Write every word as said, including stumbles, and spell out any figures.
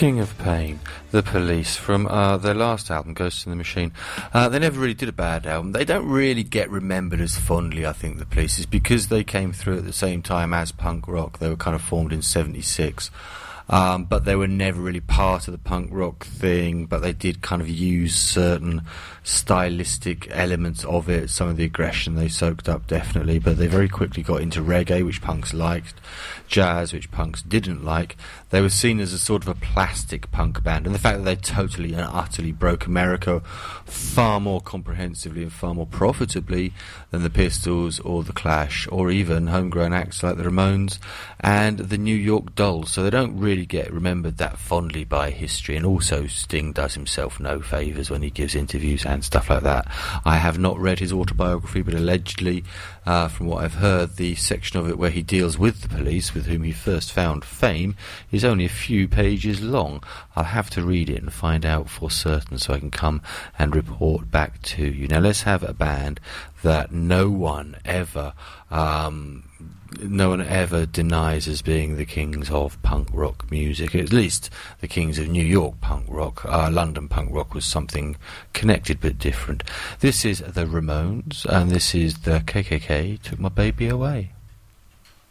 King of Pain, The Police, from uh, their last album, Ghost in the Machine. Uh, they never really did a bad album. They don't really get remembered as fondly, I think, The Police, is because they came through at the same time as punk rock. They were kind of formed in seventy-six. Um, but they were never really part of the punk rock thing, but they did kind of use certain stylistic elements of it. Some of the aggression they soaked up, definitely, but they very quickly got into reggae, which punks liked, jazz, which punks didn't like. They were seen as a sort of a plastic punk band, and the fact that they totally and utterly broke America far more comprehensively and far more profitably than the Pistols or the Clash, or even homegrown acts like the Ramones and the New York Dolls. So they don't really get remembered that fondly by history, and also Sting does himself no favours when he gives interviews and stuff like that. I have not read his autobiography, but allegedly, uh, from what I've heard, the section of it where he deals with the Police, with whom he first found fame, is only a few pages long. I'll have to read it and find out for certain so I can come and report back to you. Now let's have a band that no one ever um, no one ever denies as being the kings of punk rock music, at least the kings of New York punk rock. Uh, London punk rock was something connected but different. This is the Ramones, and this is the K K K Took My Baby Away.